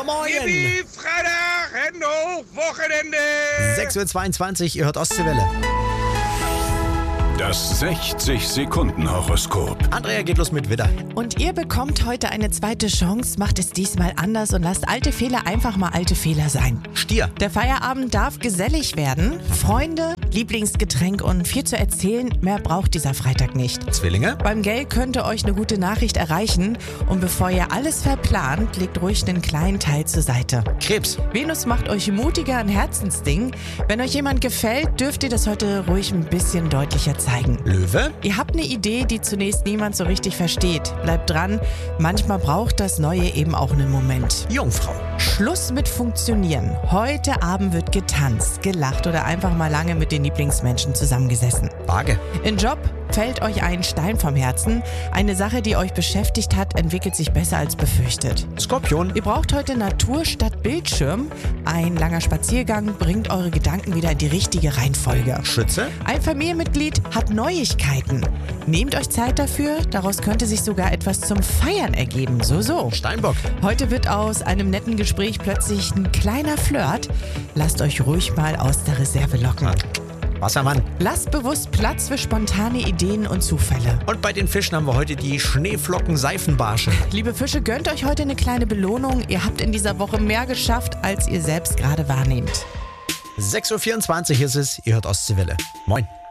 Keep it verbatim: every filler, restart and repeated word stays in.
Super, moin! Yippie, Freitag, Hände hoch, Wochenende! sechs Uhr zweiundzwanzig, ihr hört Ostseewelle. Das sechzig-Sekunden-Horoskop. Andrea geht los mit Widder. Und ihr bekommt heute eine zweite Chance, macht es diesmal anders und lasst alte Fehler einfach mal alte Fehler sein. Stier. Der Feierabend darf gesellig werden. Freunde, Lieblingsgetränk und viel zu erzählen, mehr braucht dieser Freitag nicht. Zwillinge. Beim Geld könnte euch eine gute Nachricht erreichen und bevor ihr alles verplant, legt ruhig einen kleinen Teil zur Seite. Krebs. Venus macht euch mutiger, ein Herzensding. Wenn euch jemand gefällt, dürft ihr das heute ruhig ein bisschen deutlicher zeigen. Löwe. Ihr habt eine Idee, die zunächst niemand so richtig versteht. Bleibt dran, manchmal braucht das Neue eben auch einen Moment. Jungfrau. Schluss mit Funktionieren. Heute Abend wird getanzt, gelacht oder einfach mal lange mit den Lieblingsmenschen zusammengesessen. Waage. Im Job fällt euch ein Stein vom Herzen. Eine Sache, die euch beschäftigt hat, entwickelt sich besser als befürchtet. Skorpion. Ihr braucht heute Natur statt Bildschirm. Ein langer Spaziergang bringt eure Gedanken wieder in die richtige Reihenfolge. Schütze. Ein Familienmitglied hat Neuigkeiten. Nehmt euch Zeit dafür, daraus könnte sich sogar etwas zum Feiern ergeben. So, so. Steinbock. Heute wird aus einem netten Gespräch plötzlich ein kleiner Flirt. Lasst euch ruhig mal aus der Reserve locken. Wassermann. Lasst bewusst Platz für spontane Ideen und Zufälle. Und bei den Fischen haben wir heute die Schneeflocken-Seifenbarsche. Liebe Fische, gönnt euch heute eine kleine Belohnung. Ihr habt in dieser Woche mehr geschafft, als ihr selbst gerade wahrnehmt. sechs Uhr vierundzwanzig ist es, ihr hört Ostseewelle. Moin.